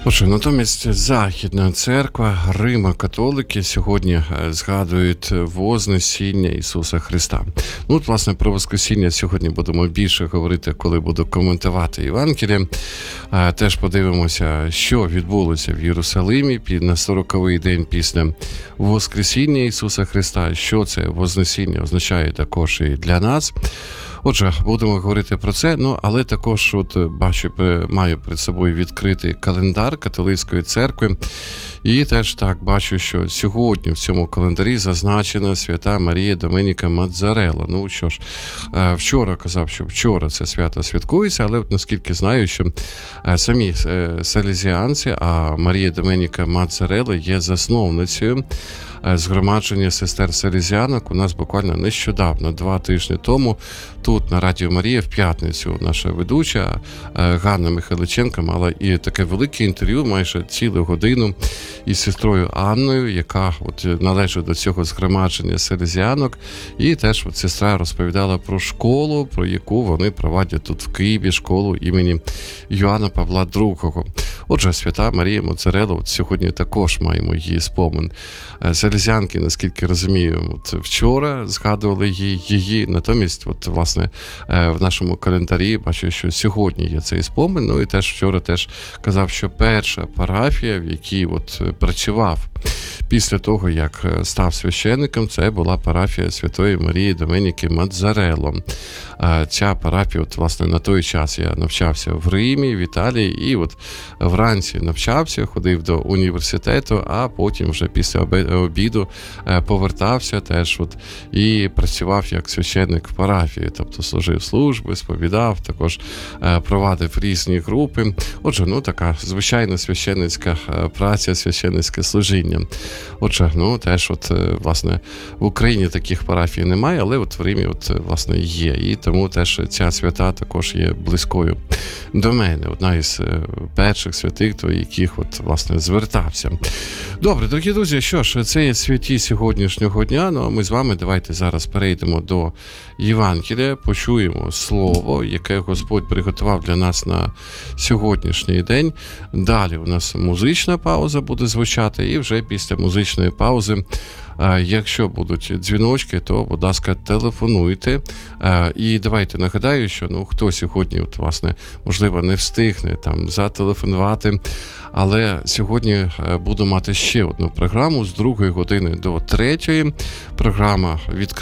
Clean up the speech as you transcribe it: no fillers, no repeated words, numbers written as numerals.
Отже, натомість Західна церква, Римо-католики сьогодні згадують Вознесіння Ісуса Христа. Ну, от, власне, про Воскресіння сьогодні будемо більше говорити, коли буду коментувати Євангеліє. Теж подивимося, що відбулося в Єрусалимі на 40-й день після Воскресіння Ісуса Христа. Що це Вознесіння означає також і для нас. Отже, будемо говорити про це, але також маю перед собою відкритий календар католицької церкви. І теж так бачу, що сьогодні в цьому календарі зазначена свята Марія Доменіка Мадзарелла. Ну що ж, вчора казав, що вчора це свято святкується, але наскільки знаю, що самі салезіанці, а Марія Доменіка Мадзарелла є засновницею згромадження сестер салезіанок. У нас буквально нещодавно, 2 тижні тому, тут на Радіо Марія в п'ятницю наша ведуча Ганна Михайличенко мала і таке велике інтерв'ю, майже цілу годину, із сестрою Анною, яка належить до цього згромадження салезіанок. І теж сестра розповідала про школу, про яку вони проводять тут в Києві, школу імені Йоанна Павла II. Отже, свята Марія Мадзарелла, сьогодні також маємо її спомин. Салезіанки, наскільки розумію, вчора згадували її, натомість, власне, в нашому календарі бачу, що сьогодні є цей спомин. Ну і теж вчора казав, що перша парафія, в якій працював після того, як став священником, це була парафія Святої Марії Доменіки Мадзарелло. Ця парафія, власне, на той час я навчався в Римі, в Італії, і вранці навчався, ходив до університету, а потім вже після обіду повертався теж і працював як священник в парафії, тобто служив служби, сповідав, також провадив різні групи. Отже, така звичайна священницька праця, священницьке служіння. Отже, теж власне, в Україні таких парафій немає, але в Римі, власне, є. І тому теж ця свята також є близькою до мене. Одна із перших святих, до яких, власне, звертався. Добре, дорогі друзі, що ж, це є святі сьогоднішнього дня, а ми з вами давайте зараз перейдемо до Євангелія, почуємо слово, яке Господь приготував для нас на сьогоднішній день. Далі у нас музична пауза буде звучати, і вже після музичної паузи, якщо будуть дзвіночки, то, будь ласка, телефонуйте. І давайте нагадаю, що хто сьогодні, власне, можливо, не встигне зателефонувати, але сьогодні буду мати ще одну програму з 2 години до 3. Програма відкрита.